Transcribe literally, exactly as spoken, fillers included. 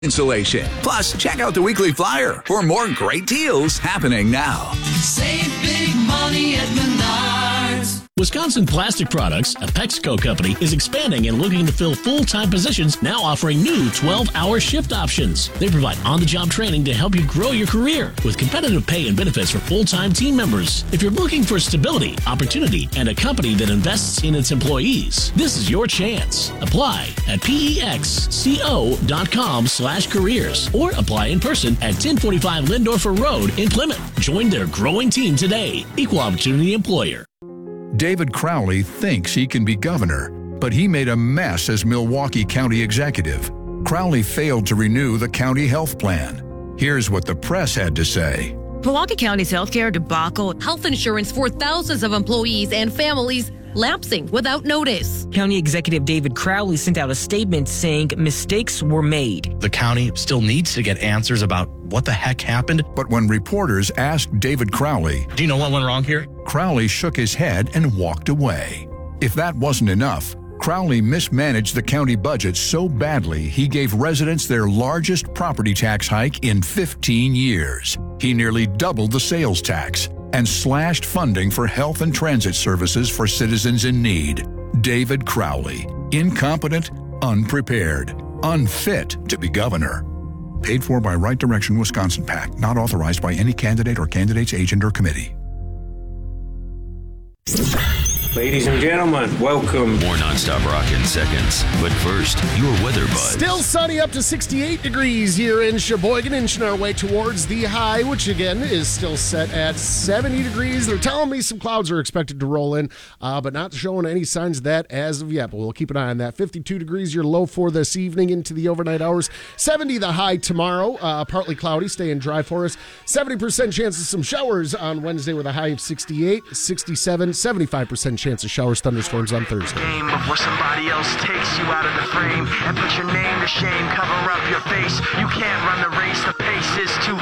Insulation. Plus, check out the weekly flyer for more great deals happening now. Save big money at Menards. Wisconsin Plastic Products, a Pexco company, is expanding and looking to fill full-time positions, now offering new twelve-hour shift options. They provide on-the-job training to help you grow your career with competitive pay and benefits for full-time team members. If you're looking for stability, opportunity, and a company that invests in its employees, this is your chance. Apply at pexco.com slash careers or apply in person at ten forty-five Lindorfer Road in Plymouth. Join their growing team today. Equal Opportunity Employer. David Crowley thinks he can be governor, but he made a mess as Milwaukee County executive. Crowley failed to renew the county health plan. Here's what the press had to say. Milwaukee County's healthcare debacle, health insurance for thousands of employees and families lapsing without notice. County Executive David Crowley sent out a statement saying mistakes were made. The county still needs to get answers about what the heck happened. But when reporters asked David Crowley, do you know what went wrong here? Crowley shook his head and walked away. If that wasn't enough, Crowley mismanaged the county budget so badly he gave residents their largest property tax hike in fifteen years. He nearly doubled the sales tax and slashed funding for health and transit services for citizens in need. David Crowley, incompetent, unprepared, unfit to be governor. Paid for by Right Direction Wisconsin PAC, not authorized by any candidate or candidate's agent or committee. Ladies and gentlemen, welcome. More nonstop rock in seconds. But first, your weather buzz. Still sunny up to sixty-eight degrees here in Sheboygan, inching our way towards the high, which again is still set at seventy degrees. They're telling me some clouds are expected to roll in, uh, but not showing any signs of that as of yet. But we'll keep an eye on that. fifty-two degrees your low for this evening into the overnight hours. seventy the high tomorrow. Uh, partly cloudy, staying dry for us. seventy percent chance of some showers on Wednesday with a high of sixty-eight, sixty-seven, seventy-five percent chance of showers, thunderstorms on Thursday. Game before somebody else takes you out of the frame and put your name to shame, cover up your face. You can't run the race, the pace is too